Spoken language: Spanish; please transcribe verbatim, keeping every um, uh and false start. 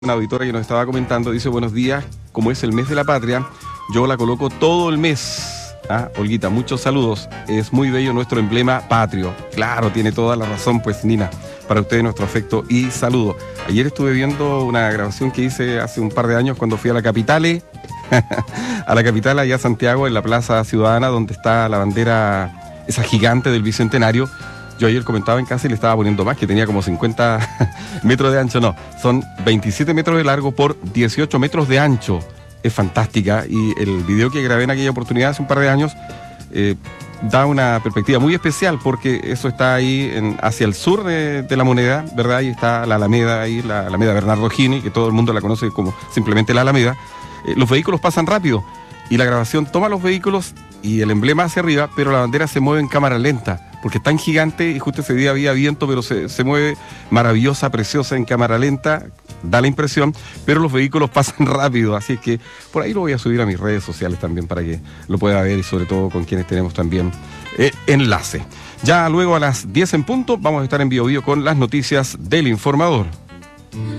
Una auditora que nos estaba comentando, dice: buenos días, como es el mes de la patria, yo la coloco todo el mes. Ah, Olguita, muchos saludos, es muy bello nuestro emblema patrio. Claro, tiene toda la razón, pues Nina, para ustedes nuestro afecto y saludo. Ayer estuve viendo una grabación que hice hace un par de años cuando fui a la capital, a la capital, allá a Santiago, en la Plaza Ciudadana, donde está la bandera, esa gigante del Bicentenario. Yo ayer comentaba en casa y le estaba poniendo más, que tenía como cincuenta metros de ancho. No, son veintisiete metros de largo por dieciocho metros de ancho. Es fantástica, y el video que grabé en aquella oportunidad hace un par de años eh, da una perspectiva muy especial, porque eso está ahí en, hacia el sur de, de la Moneda, ¿verdad? Ahí está la Alameda, ahí la Alameda Bernardo O'Higgins, que todo el mundo la conoce como simplemente la Alameda. Eh, los vehículos pasan rápido y la grabación toma los vehículos y el emblema hacia arriba, pero la bandera se mueve en cámara lenta, porque es tan gigante, y justo ese día había viento, pero se, se mueve maravillosa, preciosa, en cámara lenta, da la impresión, pero los vehículos pasan rápido, así es que por ahí lo voy a subir a mis redes sociales también para que lo pueda ver, y sobre todo con quienes tenemos también eh, enlace. Ya luego a las diez en punto vamos a estar en Bio Bio con las noticias del Informador.